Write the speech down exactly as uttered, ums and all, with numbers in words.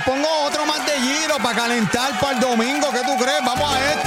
pongo otro más de Giro para calentar para el domingo. ¿Qué tú crees? Vamos a esto.